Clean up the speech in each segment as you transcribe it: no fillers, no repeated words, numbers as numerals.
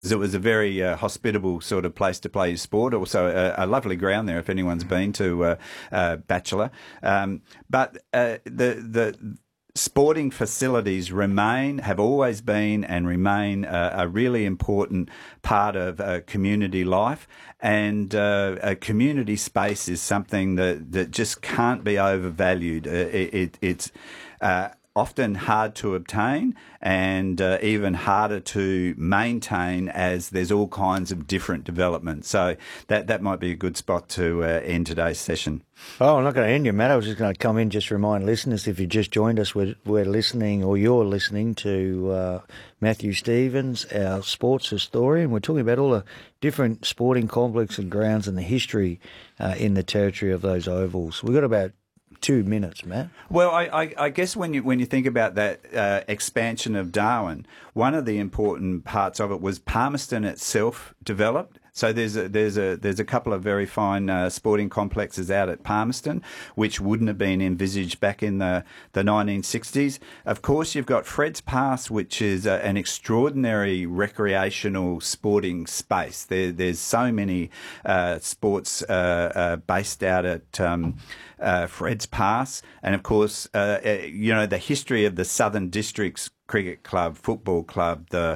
it was a very hospitable sort of place to play your sport. Also, a lovely ground there if anyone's been to Bachelor. But the sporting facilities have always been and remain a really important part of community life, and a community space is something that just can't be overvalued. It's often hard to obtain and even harder to maintain, as there's all kinds of different developments. So that might be a good spot to end today's session. Oh, I'm not going to end you, Matt. I was just going to come in, just remind listeners, if you just joined us, we're listening, or you're listening to Matthew Stevens, our sports historian. We're talking about all the different sporting complexes and grounds and the history in the territory of those ovals. We've got about 2 minutes, Matt. Well, I guess when you think about that expansion of Darwin, one of the important parts of it was Palmerston itself developed. So there's a couple of very fine sporting complexes out at Palmerston, which wouldn't have been envisaged back in the 1960s. Of course, you've got Fred's Pass, which is an extraordinary recreational sporting space. There's so many sports based out at Fred's Pass, and of course, the history of the Southern Districts Cricket Club, Football Club, the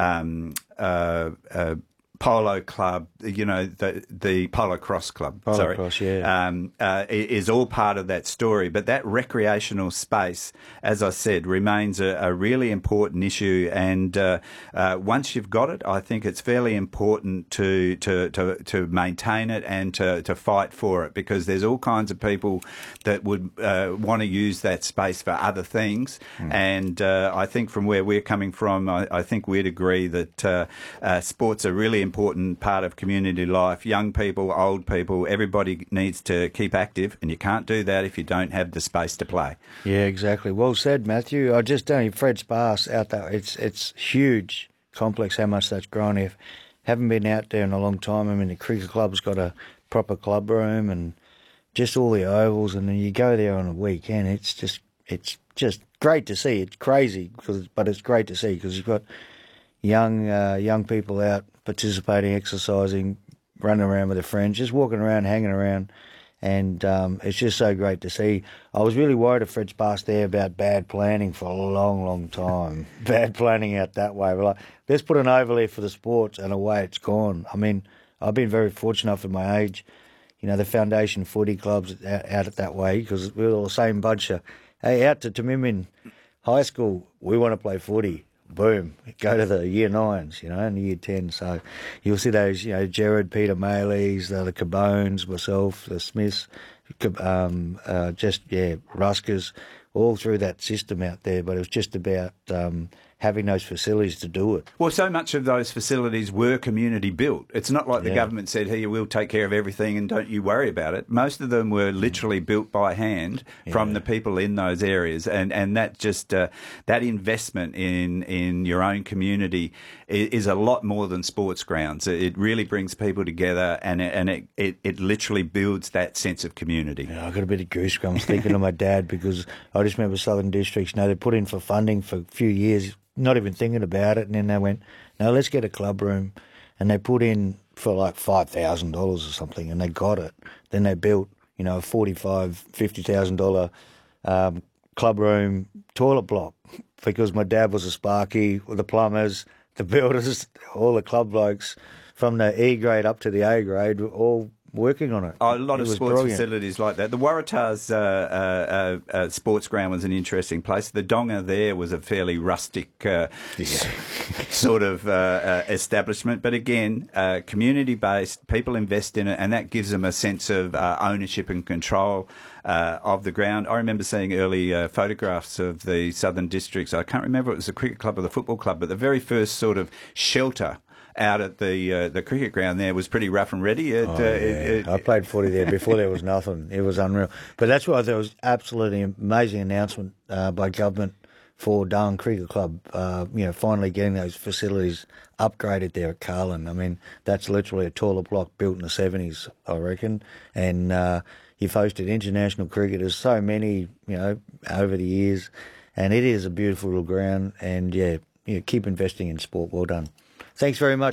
Polo Club, the Polo Cross Club, Cross, yeah. Is all part of that story. But that recreational space, as I said, remains a really important issue. And once you've got it, I think it's fairly important to maintain it and to fight for it, because there's all kinds of people that would want to use that space for other things. And I think from where we're coming from, I think we'd agree that sport's a really important part of community life. Young people, old people, everybody needs to keep active, and you can't do that if you don't have the space to play. Yeah, exactly. Well said, Matthew. I just don't. Fred's Pass out there, it's huge complex. How much that's grown. If haven't been out there in a long time. I mean, the cricket club's got a proper club room and just all the ovals, and then you go there on a weekend. It's just great to see. It's crazy, but it's great to see because you've got young people out participating, exercising, running around with their friends, just walking around, hanging around, and it's just so great to see. I was really worried at Fred's Pass there about bad planning for a long, long time. Bad planning out that way. We're like, let's put an overlay for the sports, and away it's gone. I mean, I've been very fortunate for my age. The foundation footy clubs out that way, because we're all the same bunch of, hey, out to Tamimin High School, we want to play footy. Boom, go to the year 9s, and the year 10. So you'll see those, Jared, Peter Mayleys, the Cabones, myself, the Smiths, Ruskers, all through that system out there. But it was just about having those facilities to do it. Well, so much of those facilities were community built. It's not like the government said, hey, we'll take care of everything and don't you worry about it. Most of them were literally built by hand from the people in those areas. And that just, that investment in your own community is a lot more than sports grounds. It really brings people together, and it literally builds that sense of community. Yeah, I got a bit of goosebumps thinking of my dad, because I just remember Southern Districts, they put in for funding for a few years, not even thinking about it, and then they went, no, let's get a club room, and they put in for like $5,000 or something, and they got it. Then they built, a $50,000 club room toilet block, because my dad was a sparky with the plumbers, the builders, all the club blokes from the E grade up to the A grade were all working on it. Oh, a lot of sports facilities like that. The Waratahs sports ground was an interesting place. The Donga there was a fairly rustic sort of establishment. But again, community-based, people invest in it, and that gives them a sense of ownership and control of the ground. I remember seeing early photographs of the Southern Districts. I can't remember if it was the cricket club or the football club, but the very first sort of shelter out at the cricket ground there was pretty rough and ready. I played footy there before there was nothing. It was unreal. But that's why there was absolutely amazing announcement by government for Darwin Cricket Club, finally getting those facilities upgraded there at Carlin. I mean, that's literally a toilet block built in the 70s, I reckon. And you've hosted international cricketers, so many, over the years. And it is a beautiful little ground. And, keep investing in sport. Well done. Thanks very much.